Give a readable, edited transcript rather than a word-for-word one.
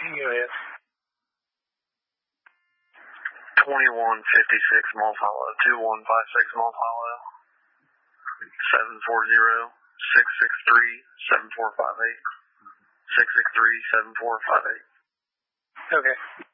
Go ahead. 2156 Moss Hollow, 2156 Moss Hollow, 740-663-7458, 663-7458. Okay.